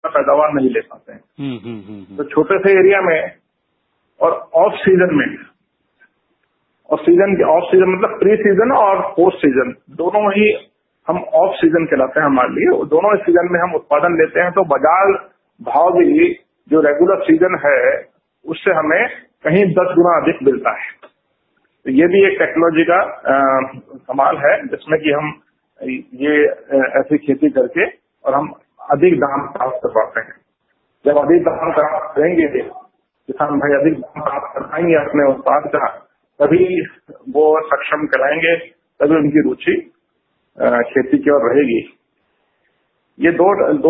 पैदावार नहीं ले पाते हैं। तो छोटे से एरिया में और ऑफ सीजन में, ऑफ सीजन मतलब प्री सीजन और पोस्ट सीजन दोनों ही हम ऑफ सीजन कहलाते हैं हमारे लिए। दोनों सीजन में हम उत्पादन लेते हैं तो बाजार भाव भी जो रेगुलर सीजन है उससे हमें कहीं 10 गुना अधिक मिलता है। तो ये भी एक टेक्नोलॉजी का कमाल है जिसमें कि हम ये ऐसी खेती करके और हम अधिक दाम प्राप्त कर पाते हैं। जब अधिक दाम प्राप्त करेंगे, किसान भाई अधिक दाम प्राप्त कर पाएंगे अपने उत्पाद का, तभी वो सक्षम कराएंगे, तभी उनकी रुचि खेती की ओर रहेगी। ये दो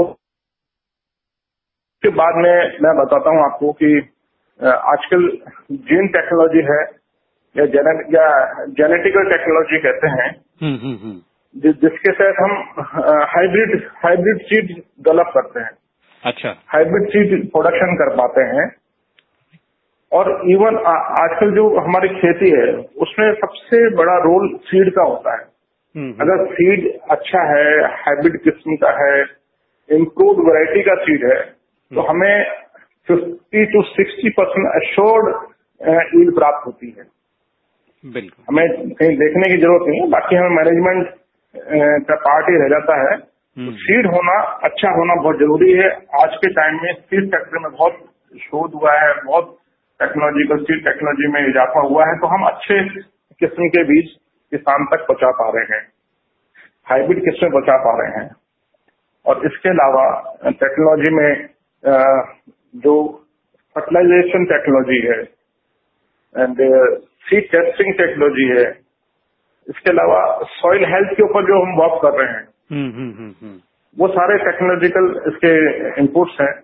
के बाद में मैं बताता हूँ आपको कि आजकल जीन टेक्नोलॉजी है या जेनेटिकल टेक्नोलॉजी कहते हैं, जिसके तहत हम हाइब्रिड सीड डेवलप करते हैं। अच्छा, हाइब्रिड सीड प्रोडक्शन कर पाते हैं। और इवन आजकल जो हमारी खेती है उसमें सबसे बड़ा रोल सीड का होता है। अगर सीड अच्छा है, हाइब्रिड किस्म का है, इम्प्रूव्ड वैरायटी का सीड है, तो हमें 50 to 60% एश्योर्ड यील्ड प्राप्त होती है। बिल्कुल, हमें कहीं देखने की जरूरत नहीं है, बाकी हमें मैनेजमेंट का पार्ट ही रह जाता है। तो सीड होना, अच्छा होना बहुत जरूरी है। आज के टाइम में सीड सेक्टर में बहुत शोध हुआ है, बहुत टेक्नोलॉजिकल सीड टेक्नोलॉजी में इजाफा हुआ है, तो हम अच्छे किस्म के बीज किसान तक पहुंचा पा रहे हैं, हाइब्रिड किस्में पहुंचा पा रहे हैं। और इसके अलावा टेक्नोलॉजी में जो फर्टिलाइजेशन टेक्नोलॉजी है एंड सीड टेस्टिंग टेक्नोलॉजी है, इसके अलावा सॉइल हेल्थ के ऊपर जो हम वर्क कर रहे हैं, वो सारे टेक्नोलॉजिकल इसके इनपुट्स हैं।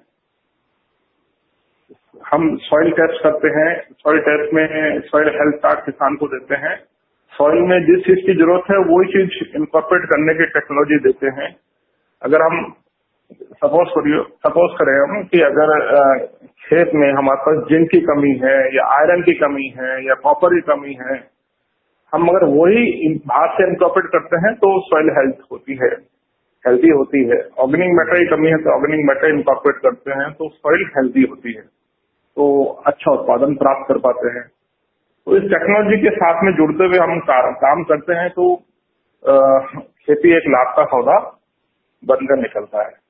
हम सॉइल टेस्ट करते हैं, सॉइल टेस्ट में सॉइल हेल्थ कार्ड किसान को देते हैं। सॉइल में जिस चीज की जरूरत है वही चीज इनकॉर्पोरेट करने की टेक्नोलॉजी देते हैं। अगर हम सपोज करें हम कि अगर खेत में हमारे पास जिंक की कमी है या आयरन की कमी है या कॉपर की कमी है, हम अगर वही बाहर से इनकॉर्पोरेट करते हैं तो सॉइल हेल्दी होती है। ऑर्गेनिक मैटर की कमी है तो ऑर्गेनिक मैटर इनकॉर्पोरेट करते हैं तो सॉइल हेल्दी होती है, तो अच्छा उत्पादन प्राप्त कर पाते हैं। तो इस टेक्नोलॉजी के साथ में जुड़ते हुए हम काम करते हैं तो खेती एक लाभ का सौदा बनकर निकलता है।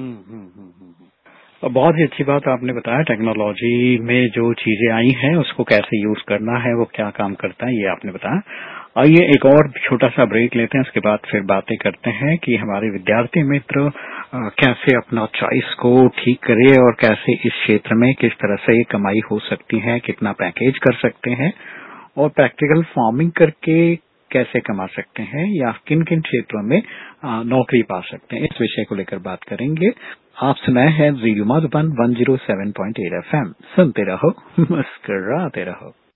बहुत ही अच्छी बात आपने बताया, टेक्नोलॉजी में जो चीजें आई हैं उसको कैसे यूज करना है, वो क्या काम करता है, ये आपने बताया। आइए एक और छोटा सा ब्रेक लेते हैं, उसके बाद फिर बातें करते हैं कि हमारे विद्यार्थी मित्र कैसे अपना चॉइस को ठीक करे और कैसे इस क्षेत्र में किस तरह से कमाई हो सकती है, कितना पैकेज कर सकते हैं और प्रैक्टिकल फार्मिंग करके कैसे कमा सकते हैं या किन किन क्षेत्रों में नौकरी पा सकते हैं, इस विषय को लेकर बात करेंगे। आप सुनाए हैं रेडियो मधुबन 107.8 FM, सुनते रहो मुस्कुराते रहो।